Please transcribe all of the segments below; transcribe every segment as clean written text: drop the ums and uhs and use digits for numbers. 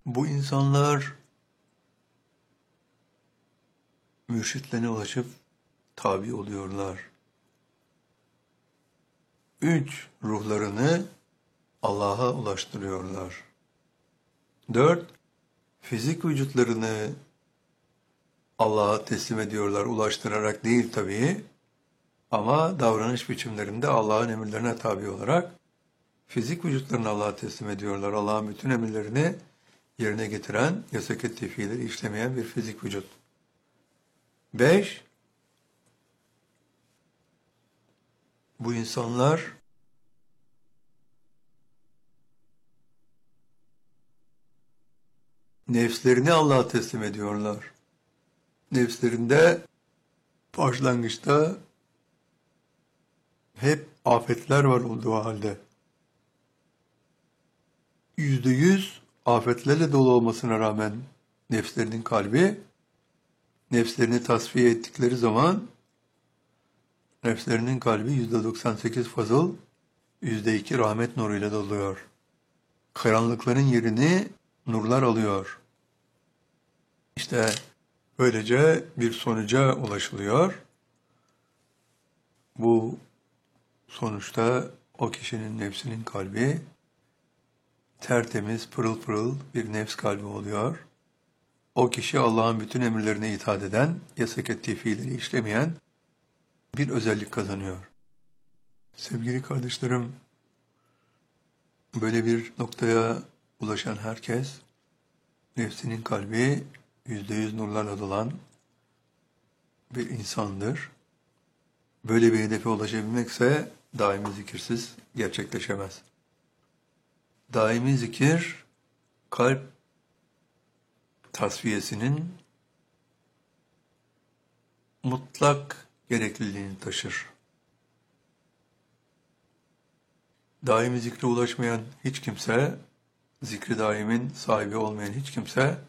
Bu insanlar mürşitlerine ulaşıp tabi oluyorlar. 3. Ruhlarını Allah'a ulaştırıyorlar. 4. Fizik vücutlarını Allah'a teslim ediyorlar. Ulaştırarak değil tabii. Ama davranış biçimlerinde Allah'ın emirlerine tabi olarak fizik vücutlarını Allah'a teslim ediyorlar. Allah'ın bütün emirlerini yerine getiren, yasak ettiği fiilleri işlemeyen bir fizik vücut. 5. Bu insanlar nefslerini Allah'a teslim ediyorlar. Nefslerinde başlangıçta hep afetler var olduğu halde %100 afetlerle dolu olmasına rağmen nefslerinin kalbi, nefslerini tasfiye ettikleri zaman nefslerinin kalbi %98 fazıl, %2 rahmet nuruyla doluyor. Karanlıkların yerini nurlar alıyor. İşte böylece bir sonuca ulaşılıyor. Bu sonuçta o kişinin nefsinin kalbi tertemiz, pırıl pırıl bir nefs kalbi oluyor. O kişi Allah'ın bütün emirlerine itaat eden, yasak ettiği fiilleri işlemeyen bir özellik kazanıyor. Sevgili kardeşlerim, böyle bir noktaya ulaşan herkes, nefsinin kalbi %100 nurlarla dolan bir insandır. Böyle bir hedefe ulaşabilmekse daimi zikirsiz gerçekleşemez. Daimi zikir, kalp tasfiyesinin mutlak gerekliliğini taşır. Daimi zikre ulaşmayan hiç kimse, zikri daimin sahibi olmayan hiç kimse,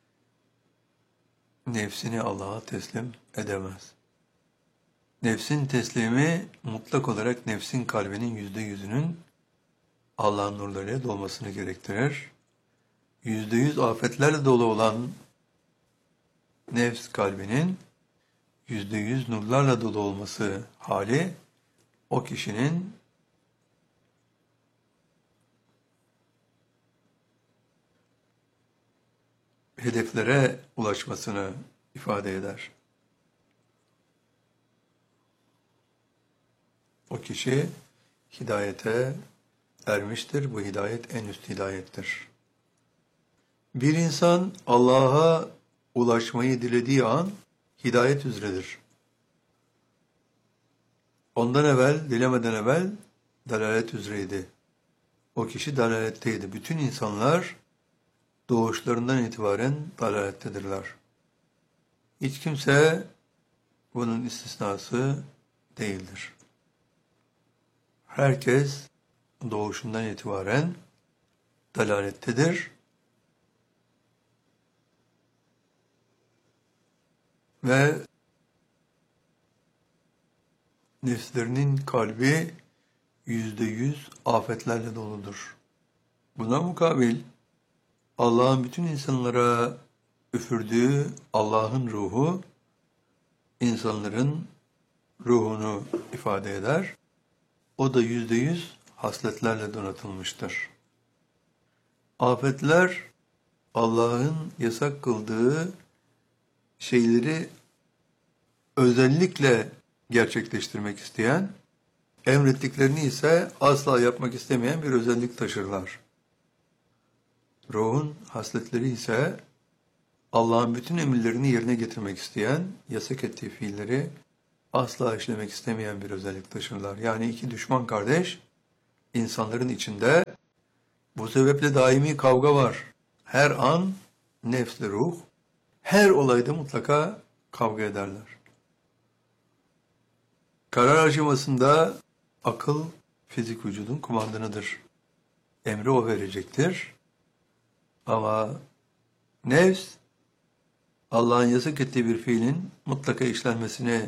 nefsini Allah'a teslim edemez. Nefsin teslimi mutlak olarak nefsin kalbinin %100'ünün Allah'ın nurlarıyla dolmasını gerektirir. %100 afetlerle dolu olan nefs kalbinin %100 nurlarla dolu olması hali o kişinin hedeflere ulaşmasını ifade eder. O kişi hidayete ermiştir. Bu hidayet en üst hidayettir. Bir insan Allah'a ulaşmayı dilediği an hidayet üzeredir. Ondan evvel, dilemeden evvel dalalet üzereydi. O kişi dalaletteydi. Bütün insanlar doğuşlarından itibaren dalalettedirler. Hiç kimse bunun istisnası değildir. Herkes doğuşundan itibaren dalalettedir. Ve nefslerinin kalbi %100 afetlerle doludur. Buna mukabil Allah'ın bütün insanlara üfürdüğü Allah'ın ruhu, insanların ruhunu ifade eder. O da %100 hasletlerle donatılmıştır. Afetler, Allah'ın yasak kıldığı şeyleri özellikle gerçekleştirmek isteyen, emrettiklerini ise asla yapmak istemeyen bir özellik taşırlar. Ruhun hasletleri ise Allah'ın bütün emirlerini yerine getirmek isteyen, yasak ettiği fiilleri asla işlemek istemeyen bir özellik taşırlar. Yani iki düşman kardeş insanların içinde, bu sebeple daimi kavga var. Her an nefsle ruh, her olayda mutlaka kavga ederler. Karar aşamasında akıl fizik vücudun kumandanıdır. Emri o verecektir. Ama nefs, Allah'ın yasak ettiği bir fiilin mutlaka işlenmesini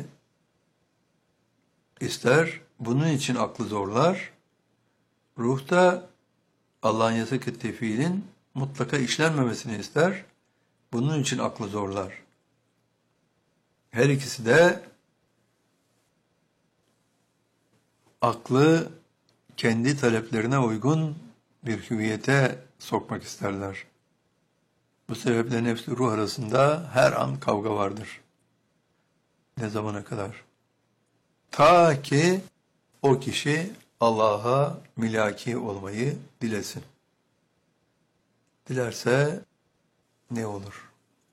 ister. Bunun için aklı zorlar. Ruh da Allah'ın yasak ettiği fiilin mutlaka işlenmemesini ister. Bunun için aklı zorlar. Her ikisi de aklı kendi taleplerine uygun bir hüviyete sokmak isterler. Bu sebeple nefs ruh arasında her an kavga vardır. Ne zamana kadar? Ta ki o kişi Allah'a mülaki olmayı dilesin. Dilerse ne olur?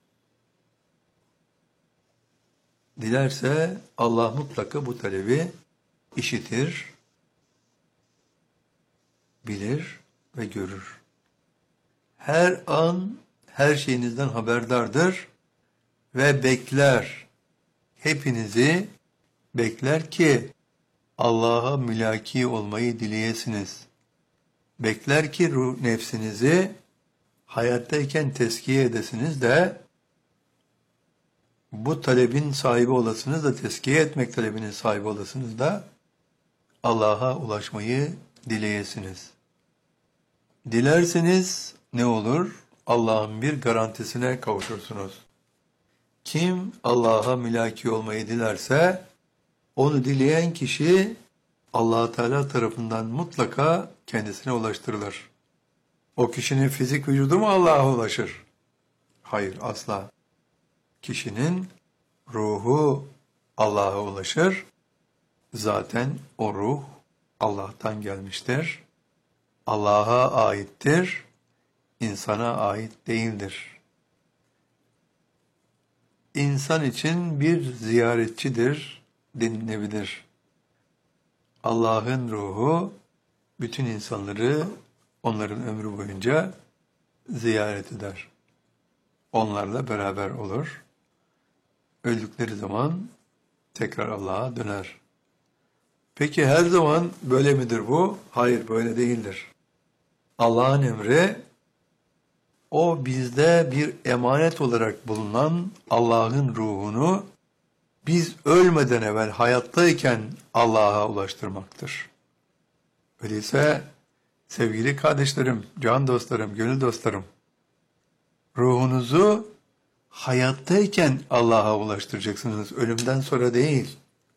Dilerse Allah mutlaka bu talebi işitir, bilir ve görür. Her an her şeyinizden haberdardır ve bekler. Hepinizi bekler ki Allah'a mülaki olmayı dileyesiniz. Bekler ki nefsinizi hayattayken tezkiye edesiniz de bu talebin sahibi olasınız da tezkiye etmek talebinin sahibi olasınız da Allah'a ulaşmayı dileyesiniz. Dilerseniz ne olur? Allah'ın bir garantisine kavuşursunuz. Kim Allah'a mülaki olmayı dilerse onu dileyen kişi Allah Teala tarafından mutlaka kendisine ulaştırılır. O kişinin fizik vücudu mu Allah'a ulaşır? Hayır, asla. Kişinin ruhu Allah'a ulaşır. Zaten o ruh Allah'tan gelmiştir. Allah'a aittir. İnsana ait değildir. İnsan için bir ziyaretçidir denilebilir. Allah'ın ruhu bütün insanları onların ömrü boyunca ziyaret eder. Onlarla beraber olur. Öldükleri zaman tekrar Allah'a döner. Peki her zaman böyle midir bu? Hayır, böyle değildir. Allah'ın emri, o bizde bir emanet olarak bulunan Allah'ın ruhunu biz ölmeden evvel hayattayken Allah'a ulaştırmaktır. Öyleyse sevgili kardeşlerim, can dostlarım, gönül dostlarım, ruhunuzu hayattayken Allah'a ulaştıracaksınız, ölümden sonra değil.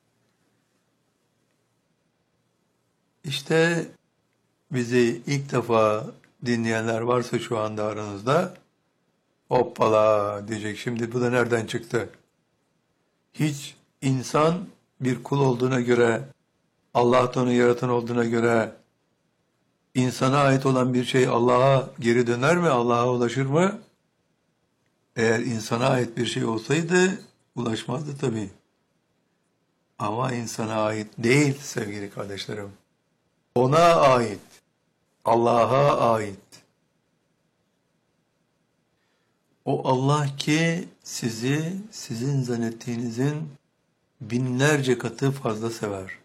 İşte bizi ilk defa dinleyenler varsa şu anda aranızda, hoppala diyecek, şimdi bu da nereden çıktı? Hiç insan bir kul olduğuna göre, Allah da onu yaratan olduğuna göre, insana ait olan bir şey Allah'a geri döner mi? Allah'a ulaşır mı? Eğer insana ait bir şey olsaydı ulaşmazdı tabii. Ama insana ait değil sevgili kardeşlerim. Ona ait. Allah'a ait. O Allah ki sizi sizin zannettiğinizin binlerce katı fazla sever.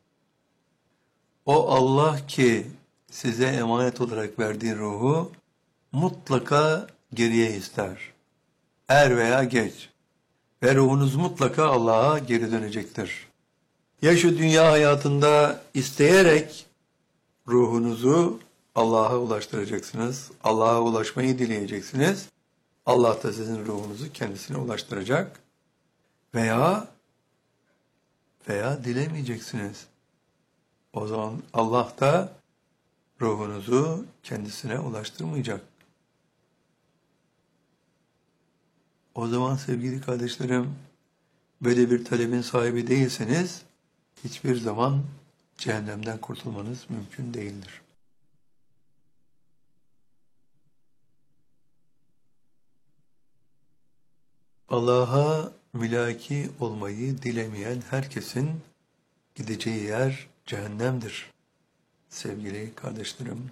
O Allah ki size emanet olarak verdiği ruhu mutlaka geriye ister. Er veya geç. Ve ruhunuz mutlaka Allah'a geri dönecektir. Ya şu dünya hayatında isteyerek ruhunuzu Allah'a ulaştıracaksınız. Allah'a ulaşmayı dileyeceksiniz. Allah da sizin ruhunuzu kendisine ulaştıracak. Veya dilemeyeceksiniz. O zaman Allah da ruhunuzu kendisine ulaştırmayacak. O zaman sevgili kardeşlerim, böyle bir talebin sahibi değilseniz hiçbir zaman cehennemden kurtulmanız mümkün değildir. Allah'a mülaki olmayı dilemeyen herkesin gideceği yer cehennemdir. Sevgili kardeşlerim,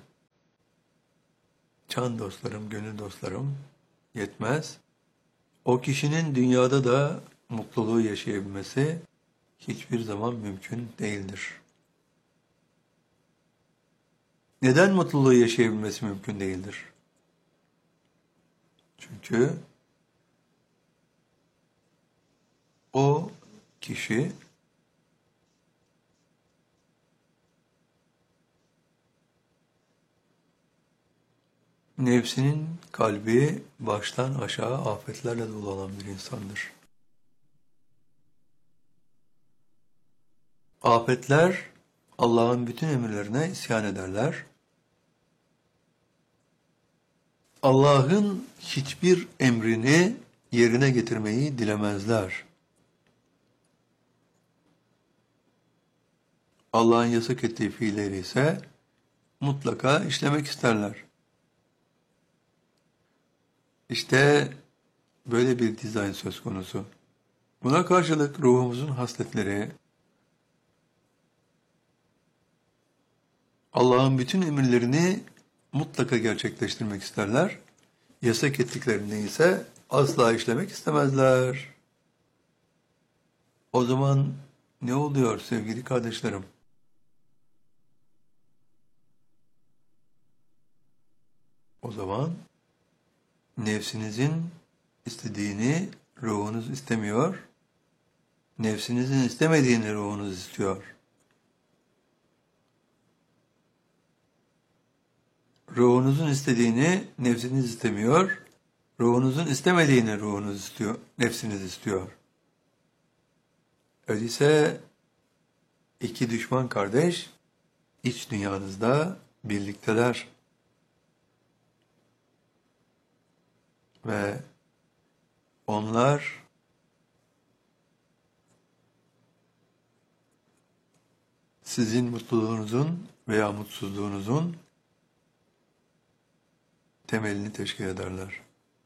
can dostlarım, gönül dostlarım, yetmez. O kişinin dünyada da mutluluğu yaşayabilmesi hiçbir zaman mümkün değildir. Neden mutluluğu yaşayabilmesi mümkün değildir? Çünkü o kişi Nefsinin kalbi baştan aşağı afetlerle dolu olan bir insandır. Afetler Allah'ın bütün emirlerine isyan ederler. Allah'ın hiçbir emrini yerine getirmeyi dilemezler. Allah'ın yasak ettiği fiilleri ise mutlaka işlemek isterler. İşte böyle bir dizayn söz konusu. Buna karşılık ruhumuzun hasletleri, Allah'ın bütün emirlerini mutlaka gerçekleştirmek isterler. Yasak ettiklerini ise asla işlemek istemezler. O zaman ne oluyor sevgili kardeşlerim? O zaman nefsinizin istediğini ruhunuz istemiyor, nefsinizin istemediğini ruhunuz istiyor. Ruhunuzun istediğini nefsiniz istemiyor, ruhunuzun istemediğini ruhunuz istiyor, nefsiniz istiyor. Öyleyse iki düşman kardeş iç dünyanızda birlikteler. Ve onlar sizin mutluluğunuzun veya mutsuzluğunuzun temelini teşkil ederler.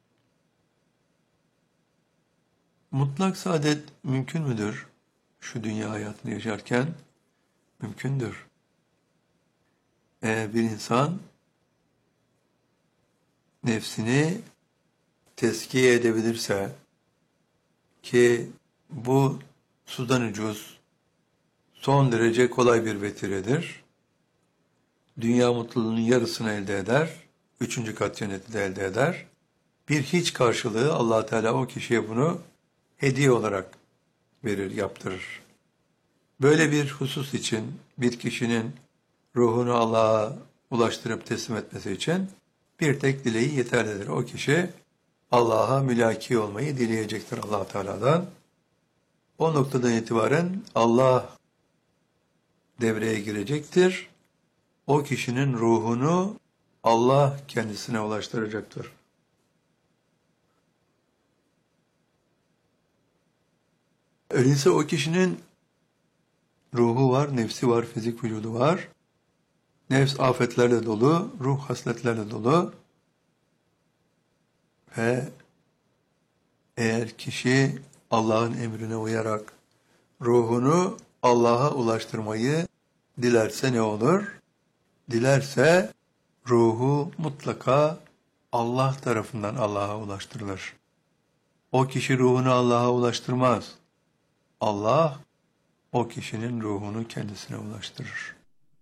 Mutlak saadet mümkün müdür? Şu dünya hayatını yaşarken mümkündür. Eğer bir insan nefsini tezkiye edebilirse, ki bu sudan ucuz, son derece kolay bir vetiredir. Dünya mutluluğunun yarısını elde eder, 3. kat cenneti de elde eder. Bir hiç karşılığı Allah Teala o kişiye bunu hediye olarak verir, yaptırır. Böyle bir husus için bir kişinin ruhunu Allah'a ulaştırıp teslim etmesi için bir tek dileği yeterlidir. O kişi Allah'a mülaki olmayı dileyecektir Allah Teala'dan. O noktadan itibaren Allah devreye girecektir. O kişinin ruhunu Allah kendisine ulaştıracaktır. Öyleyse o kişinin ruhu var, nefsi var, fizik vücudu var. Nefs afetlerle dolu, ruh hasletlerle dolu. Ve eğer kişi Allah'ın emrine uyarak ruhunu Allah'a ulaştırmayı dilerse ne olur? Dilerse ruhu mutlaka Allah tarafından Allah'a ulaştırılır. O kişi ruhunu Allah'a ulaştırmaz. Allah o kişinin ruhunu kendisine ulaştırır.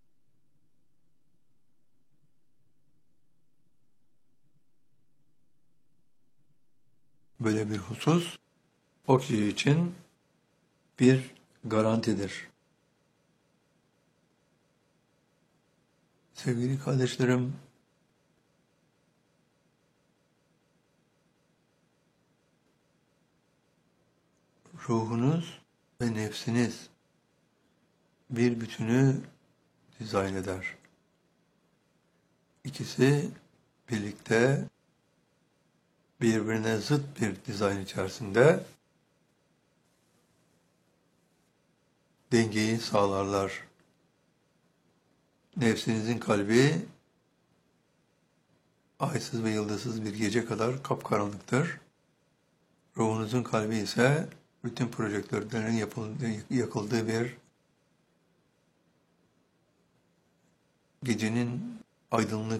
Böyle bir husus o kişi için bir garantidir. Sevgili kardeşlerim, ruhunuz ve nefsiniz bir bütünü dizayn eder. İkisi birlikte birbirine zıt bir dizayn içerisinde dengeyi sağlarlar. Nefsinizin kalbi aysız ve yıldızsız bir gece kadar kapkaranlıktır. Ruhunuzun kalbi ise bütün projektörlerin yakıldığı bir gecenin aydınlık